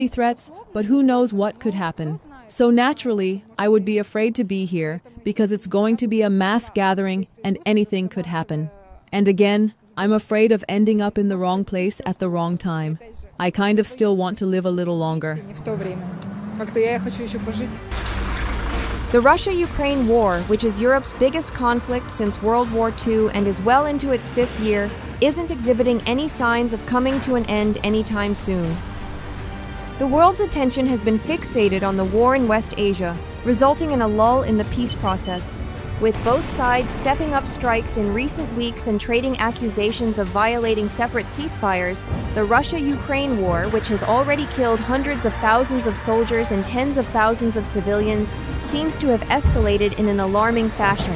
threats, but who knows what could happen. So naturally, I would be afraid to be here because it's going to be a mass gathering and anything could happen. And again, I'm afraid of ending up in the wrong place at the wrong time. I kind of still want to live a little longer. The Russia-Ukraine war, which is Europe's biggest conflict since World War II and is well into its 5th year, isn't exhibiting any signs of coming to an end anytime soon. The world's attention has been fixated on the war in West Asia, resulting in a lull in the peace process. With both sides stepping up strikes in recent weeks and trading accusations of violating separate ceasefires, the Russia-Ukraine war, which has already killed hundreds of thousands of soldiers and tens of thousands of civilians, seems to have escalated in an alarming fashion.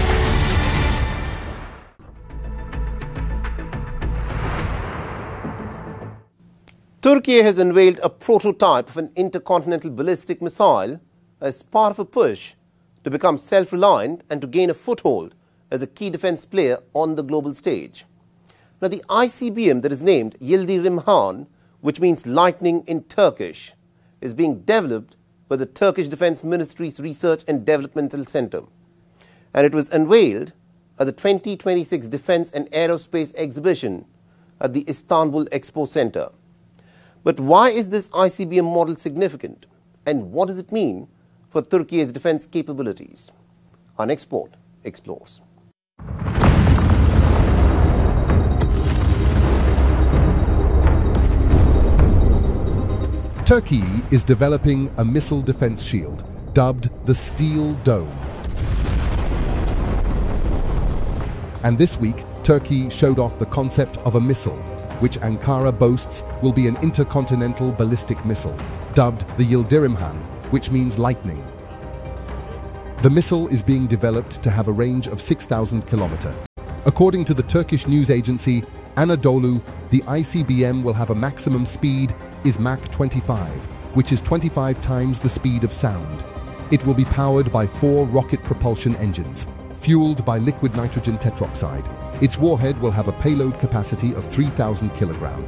Turkey has unveiled a prototype of an intercontinental ballistic missile as part of a push to become self-reliant and to gain a foothold as a key defense player on the global stage. Now, the ICBM that is named Yildirim Han, which means lightning in Turkish, is being developed by the Turkish Defense Ministry's Research and Developmental Center. And it was unveiled at the 2026 Defense and Aerospace Exhibition at the Istanbul Expo Center. But why is this ICBM model significant? And what does it mean for Turkey's defense capabilities? Our next report explores. Turkey is developing a missile defense shield dubbed the Steel Dome. And this week, Turkey showed off the concept of a missile, which Ankara boasts will be an intercontinental ballistic missile, dubbed the Yildirim Han, which means lightning. The missile is being developed to have a range of 6,000 kilometers. According to the Turkish news agency Anadolu, the ICBM will have a maximum speed is Mach 25, which is 25 times the speed of sound. It will be powered by 4 rocket propulsion engines, fueled by liquid nitrogen tetroxide. Its warhead will have a payload capacity of 3,000 kilograms.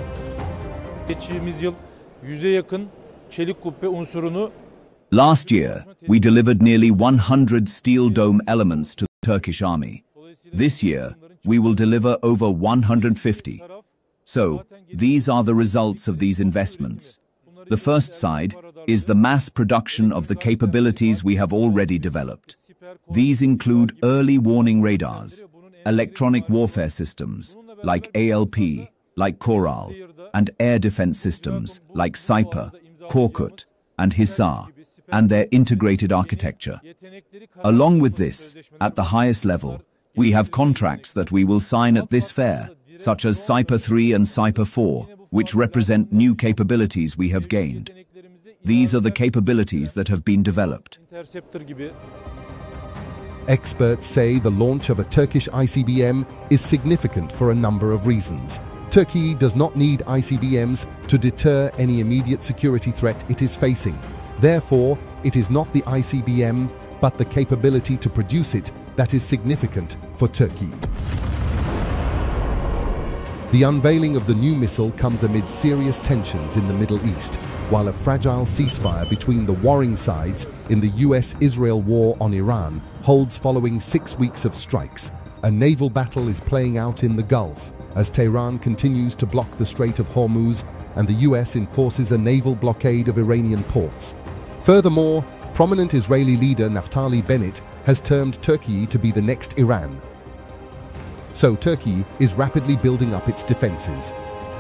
Last year, we delivered nearly 100 steel dome elements to the Turkish army. This year, we will deliver over 150. So, these are the results of these investments. The first side is the mass production of the capabilities we have already developed. These include early warning radars, electronic warfare systems like ALP, like Coral, and air defense systems like Saipa, Korkut, and Hisar, and their integrated architecture. Along with this, at the highest level, we have contracts that we will sign at this fair, such as Saipa 3 and Saipa 4, which represent new capabilities we have gained. These are the capabilities that have been developed. Experts say the launch of a Turkish ICBM is significant for a number of reasons. Turkey does not need ICBMs to deter any immediate security threat it is facing. Therefore, it is not the ICBM, but the capability to produce it that is significant for Turkey. The unveiling of the new missile comes amid serious tensions in the Middle East, while a fragile ceasefire between the warring sides in the US-Israel war on Iran holds following 6 weeks of strikes. A naval battle is playing out in the Gulf as Tehran continues to block the Strait of Hormuz and the US enforces a naval blockade of Iranian ports. Furthermore, prominent Israeli leader Naftali Bennett has termed Turkey to be the next Iran. So Turkey is rapidly building up its defenses.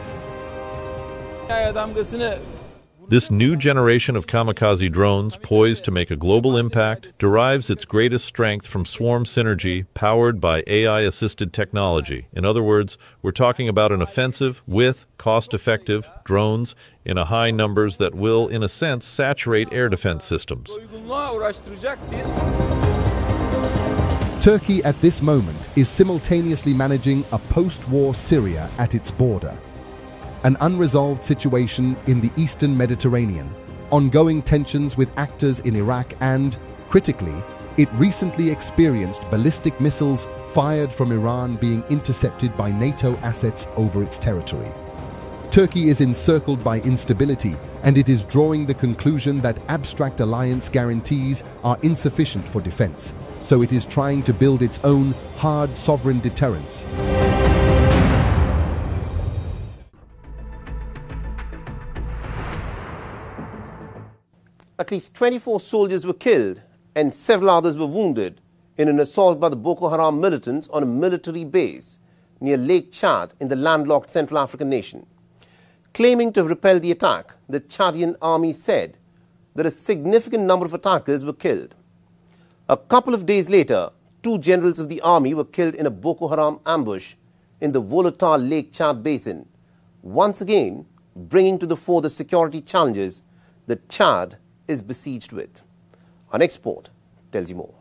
This new generation of kamikaze drones, poised to make a global impact, derives its greatest strength from swarm synergy powered by AI-assisted technology. In other words, we're talking about an offensive with cost-effective drones in a high numbers that will, in a sense, saturate air defense systems. Turkey at this moment is simultaneously managing a post-war Syria at its border, an unresolved situation in the eastern Mediterranean, ongoing tensions with actors in Iraq and, critically, it recently experienced ballistic missiles fired from Iran being intercepted by NATO assets over its territory. Turkey is encircled by instability, and it is drawing the conclusion that abstract alliance guarantees are insufficient for defense. So it is trying to build its own hard sovereign deterrence. At least 24 soldiers were killed and several others were wounded in an assault by the Boko Haram militants on a military base near Lake Chad in the landlocked Central African nation. Claiming to have repelled the attack, the Chadian army said that a significant number of attackers were killed. A couple of days later, 2 generals of the army were killed in a Boko Haram ambush in the volatile Lake Chad basin, once again bringing to the fore the security challenges that Chad is besieged with. Our next report tells you more.